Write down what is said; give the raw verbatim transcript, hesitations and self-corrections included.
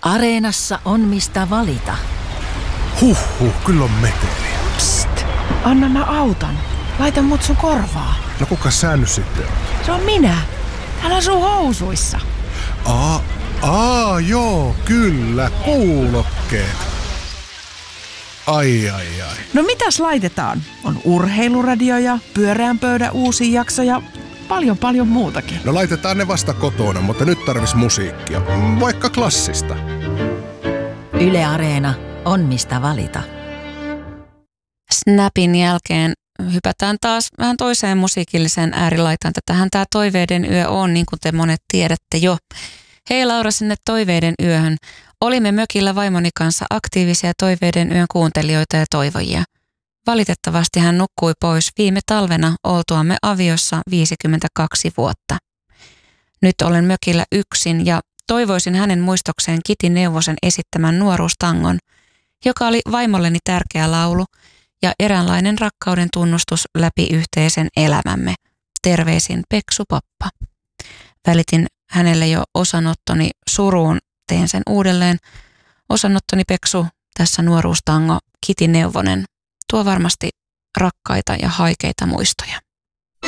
Areenassa on mistä valita. Huhhuh, kyllä on meteliä. Psst, anna mä autan. Laita mut sun korvaa. No kuka sä nyt sitten on? Se on minä. Täällä on sun housuissa. Aa, aa, joo, kyllä, kuulokkeet. Ai, ai, ai. No mitäs laitetaan? On urheiluradio ja pyöreän pöydän uusi jakso ja paljon paljon muutakin. No laitetaan ne vasta kotona, mutta nyt tarvis musiikkia. Vaikka klassista. Yle Areena on mistä valita. Snapin jälkeen hypätään taas vähän toiseen musiikilliseen äärilaitaan. Tätähän tämä Toiveiden yö on, niin kuin te monet tiedätte jo. Hei Laura sinne Toiveiden yöhön. Olimme mökillä vaimoni kanssa aktiivisia Toiveiden yön kuuntelijoita ja toivojia. Valitettavasti hän nukkui pois viime talvena oltuamme aviossa viisikymmentäkaksi vuotta. Nyt olen mökillä yksin ja toivoisin hänen muistokseen Kiti Neuvosen esittämän nuoruustangon, joka oli vaimolleni tärkeä laulu ja eräänlainen rakkauden tunnustus läpi yhteisen elämämme. Terveisin Peksu Poppa. Välitin hänelle jo osanottoni suruun, teen sen uudelleen. Osanottoni Peksu, tässä nuoruustango, Kiti Neuvonen, tuo varmasti rakkaita ja haikeita muistoja.